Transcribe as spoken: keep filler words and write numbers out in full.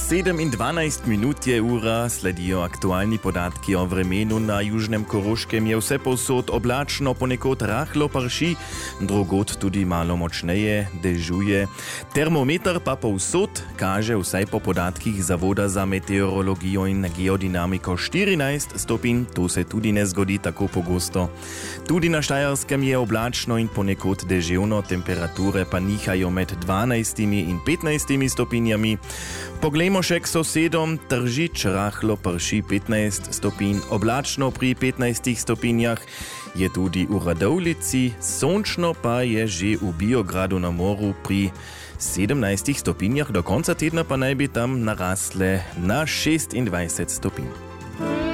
sedem in dvanajst minut je ura, sledijo aktualni podatki o vremenu na Južnem Koroškem. Je vse povsod oblačno, ponekod rahlo prši, drugod tudi malo močneje dežuje. Termometer pa povsod kaže, vsaj po podatkih Zavoda za meteorologijo in geodinamiko, štirinajst stopinj. To se tudi ne zgodi tako pogosto. Tudi na Štajerskem je oblačno in ponekod deževno, temperature pa nihajo med dvanajstimi in petnajstimi stopinjami. Poglejmo še k sosedom. Tržič, rahlo prši petnajst stopinj, oblačno pri petnajstih stopinjah. Je tudi v Radovljici, sončno pa je že v Biogradu na moru pri sedemnajstih stopinjah. Do konca tedna pa naj bi tam narasle na šestindvajset stopinj.